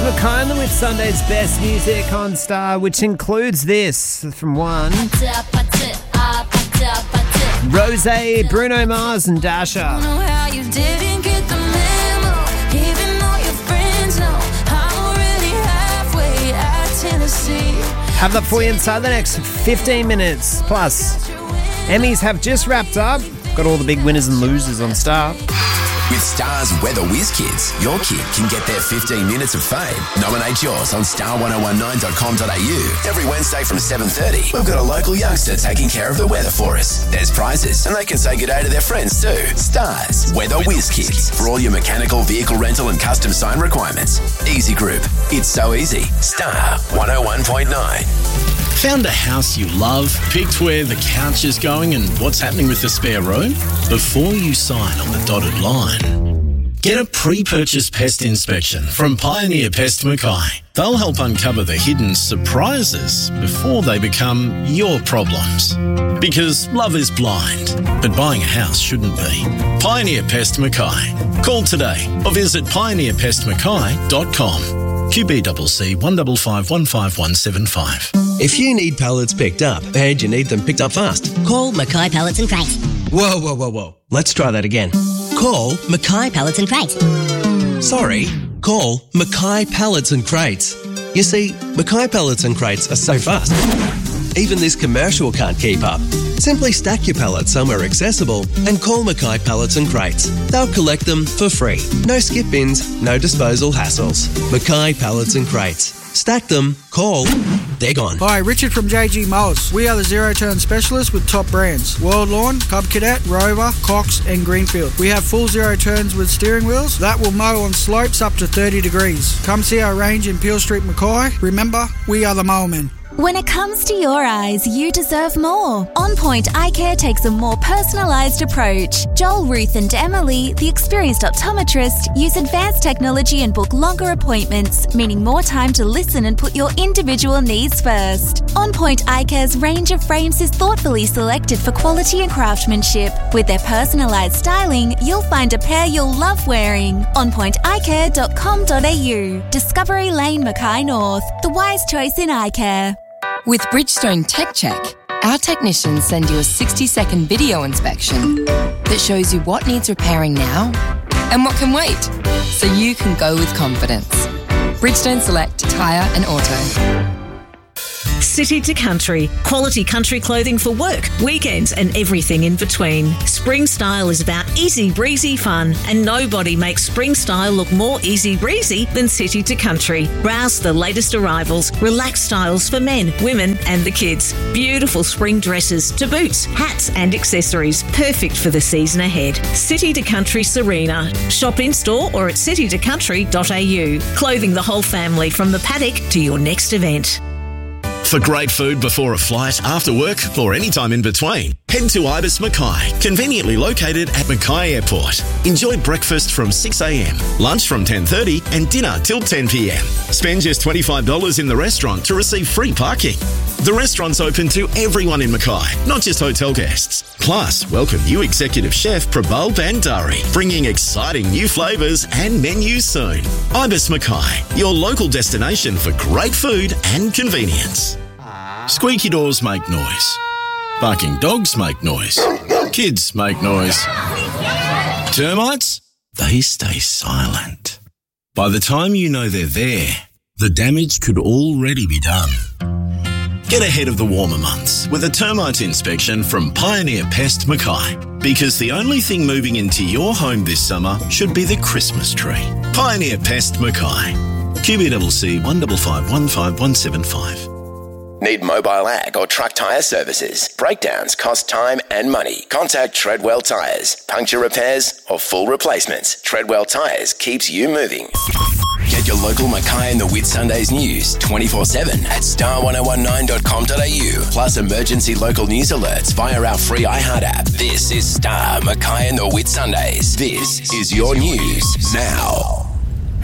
McKinley with Sunday's best music on Star, which includes this from one. Rosé, Bruno Mars and Dasha. Have that for you inside the next 15 minutes. Plus, Emmys have just wrapped up. Got all the big winners and losers on Star. With Star's Weather Whiz Kids, your kid can get their 15 minutes of fame. Nominate yours on star1019.com.au. Every Wednesday from 7:30, we've got a local youngster taking care of the weather for us. There's prizes, and they can say good day to their friends too. Star's Weather Whiz Kids, for all your mechanical, vehicle rental and custom sign requirements. Easy Group. It's so easy. Star 101.9. Found a house you love, picked where the couch is going and what's happening with the spare room? Before you sign on the dotted line, get a pre-purchase pest inspection from Pioneer Pest Mackay. They'll help uncover the hidden surprises before they become your problems. Because love is blind, but buying a house shouldn't be. Pioneer Pest Mackay. Call today or visit pioneerpestmackay.com. QBCC 155 15175. If you need pallets picked up and you need them picked up fast, call Mackay Pallets and Crates. Whoa. Let's try that again. Call Mackay Pallets and Crates. Sorry, call Mackay Pallets and Crates. You see, Mackay Pallets and Crates are so fast, even this commercial can't keep up. Simply stack your pallets somewhere accessible and call Mackay Pallets and Crates. They'll collect them for free. No skip bins, no disposal hassles. Mackay Pallets and Crates. Stack them, call, they're gone. Hi, Richard from JG Mowers. We are the zero-turn specialists with top brands. World Lawn, Cub Cadet, Rover, Cox and Greenfield. We have full zero turns with steering wheels that will mow on slopes up to 30 degrees. Come see our range in Peel Street, Mackay. Remember, we are the Mowermen. When it comes to your eyes, you deserve more. On Point Eye Care takes a more personalised approach. Joel, Ruth and Emily, the experienced optometrist, use advanced technology and book longer appointments, meaning more time to listen and put your individual needs first. On Point Eye Care's range of frames is thoughtfully selected for quality and craftsmanship. With their personalised styling, you'll find a pair you'll love wearing. onpointeyecare.com.au. Discovery Lane, Mackay North. The wise choice in eye care. With Bridgestone Tech Check, our technicians send you a 60-second video inspection that shows you what needs repairing now and what can wait, so you can go with confidence. Bridgestone Select Tyre and Auto. City to Country. Quality country clothing for work, weekends and everything in between. Spring Style is about easy breezy fun, and nobody makes Spring Style look more easy breezy than City to Country. Browse the latest arrivals, relaxed styles for men, women and the kids. Beautiful spring dresses to boots, hats and accessories. Perfect for the season ahead. City to Country Serena. Shop in store or at citytocountry.au. Clothing the whole family from the paddock to your next event. For great food before a flight, after work or any time in between, head to Ibis Mackay, conveniently located at Mackay Airport. Enjoy breakfast from 6 a.m, lunch from 10:30 and dinner till 10 p.m. Spend just $25 in the restaurant to receive free parking. The restaurant's open to everyone in Mackay, not just hotel guests. Plus, welcome new executive chef Prabal Bandari, bringing exciting new flavours and menus soon. Ibis Mackay, your local destination for great food and convenience. Squeaky doors make noise. Barking dogs make noise. Kids make noise. Termites? They stay silent. By the time you know they're there, the damage could already be done. Get ahead of the warmer months with a termite inspection from Pioneer Pest Mackay. Because the only thing moving into your home this summer should be the Christmas tree. Pioneer Pest Mackay. QBCC 155 15175. Need mobile ag or truck tyre services? Breakdowns cost time and money. Contact Treadwell Tyres. Puncture repairs or full replacements. Treadwell Tyres keeps you moving. Get your local Mackay and the Whitsundays news 24/7 at star1019.com.au. Plus emergency local news alerts via our free iHeart app. This is Star Mackay and the Whitsundays. This is your news now.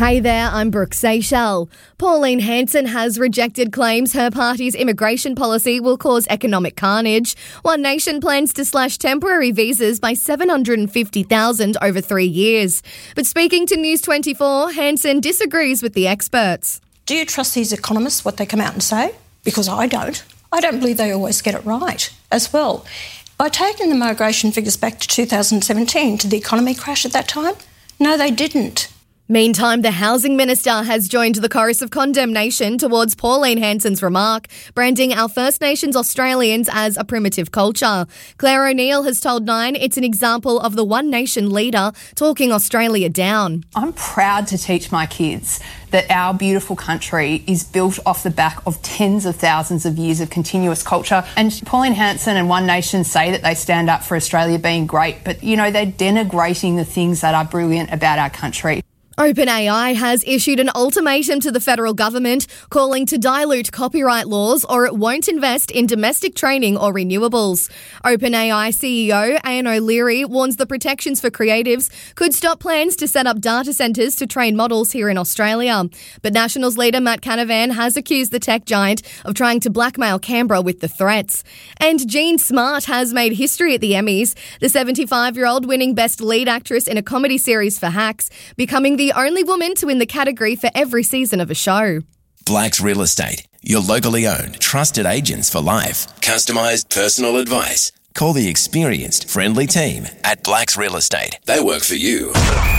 Hey there, I'm Brooke Seychelles. Pauline Hanson has rejected claims her party's immigration policy will cause economic carnage. One Nation plans to slash temporary visas by 750,000 over 3 years. But speaking to News 24, Hanson disagrees with the experts. Do you trust these economists, what they come out and say? Because I don't. I don't believe they always get it right as well. By taking the migration figures back to 2017, did the economy crash at that time? No, they didn't. Meantime, the Housing Minister has joined the chorus of condemnation towards Pauline Hanson's remark, branding our First Nations Australians as a primitive culture. Claire O'Neill has told Nine it's an example of the One Nation leader talking Australia down. I'm proud to teach my kids that our beautiful country is built off the back of tens of thousands of years of continuous culture. And Pauline Hanson and One Nation say that they stand up for Australia being great, but, you know, they're denigrating the things that are brilliant about our country. OpenAI has issued an ultimatum to the federal government calling to dilute copyright laws or it won't invest in domestic training or renewables. OpenAI CEO Ian O'Leary warns the protections for creatives could stop plans to set up data centres to train models here in Australia. But Nationals leader Matt Canavan has accused the tech giant of trying to blackmail Canberra with the threats. And Jean Smart has made history at the Emmys, the 75-year-old winning Best Lead Actress in a comedy series for Hacks, becoming the only woman to win the category for every season of a show. Blacks Real Estate, your locally owned, trusted agents for life. Customised personal advice. Call the experienced, friendly team at Blacks Real Estate. They work for you.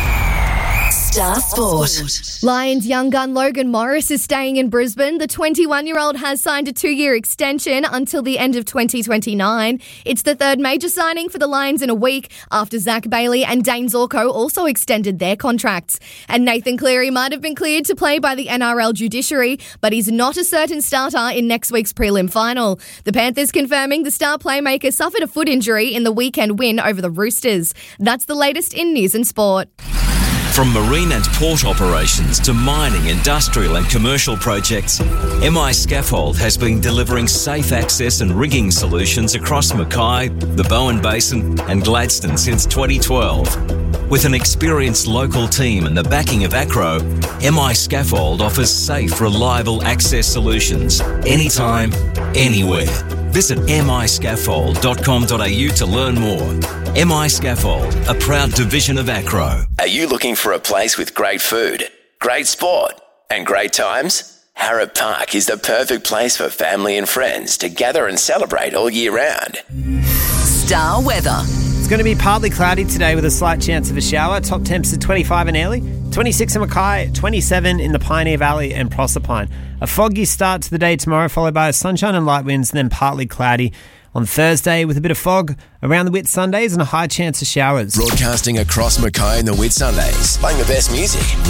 Star Sport. Lions young gun Logan Morris is staying in Brisbane. The 21-year-old has signed a 2-year extension until the end of 2029. It's the third major signing for the Lions in a week after Zach Bailey and Dane Zorko also extended their contracts. And Nathan Cleary might have been cleared to play by the NRL judiciary, but he's not a certain starter in next week's prelim final. The Panthers confirming the star playmaker suffered a foot injury in the weekend win over the Roosters. That's the latest in news and sport. From marine and port operations to mining, industrial and commercial projects, MI Scaffold has been delivering safe access and rigging solutions across Mackay, the Bowen Basin and Gladstone since 2012. With an experienced local team and the backing of Acro, MI Scaffold offers safe, reliable access solutions anytime, anywhere. Visit miscaffold.com.au to learn more. MI Scaffold, a proud division of Acro. Are you looking for a place with great food, great sport and great times? Harrop Park is the perfect place for family and friends to gather and celebrate all year round. Star weather. It's going to be partly cloudy today with a slight chance of a shower. Top temps at 25 in Airlie, 26 in Mackay, 27 in the Pioneer Valley and Proserpine. A foggy start to the day tomorrow, followed by sunshine and light winds, and then partly cloudy on Thursday with a bit of fog around the Whitsundays and a high chance of showers. Broadcasting across Mackay and the Whitsundays, playing the best music.